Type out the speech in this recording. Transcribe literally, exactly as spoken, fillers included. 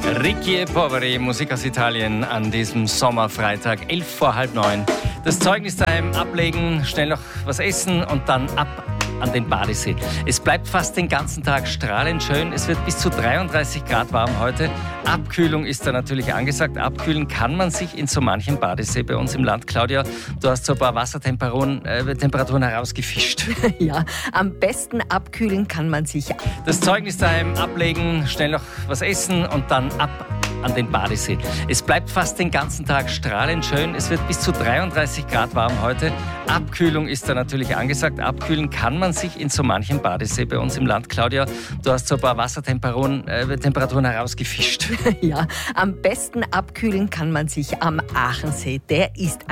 Ricky e Poveri, Musik aus Italien an diesem Sommerfreitag, elf vor halb neun. Das Zeugnis daheim ablegen, schnell noch was essen und dann ab an den Badesee. Es bleibt fast den ganzen Tag strahlend schön. Es wird bis zu dreiunddreißig Grad warm heute. Abkühlung ist da natürlich angesagt. Abkühlen kann man sich in so manchem Badesee bei uns im Land. Claudia, du hast so ein paar Wassertemperaturen äh, Temperaturen herausgefischt. Ja, am besten abkühlen kann man sich. Das Zeugnis daheim ablegen, schnell noch was essen und dann ab an den Badesee. Es bleibt fast den ganzen Tag strahlend schön. Es wird bis zu dreiunddreißig Grad warm heute. Abkühlung ist da natürlich angesagt. Abkühlen kann man sich in so manchem Badesee bei uns im Land. Claudia, du hast so ein paar Wassertemperaturen äh, Temperaturen herausgefischt. Ja, am besten abkühlen kann man sich am Aachensee. Der ist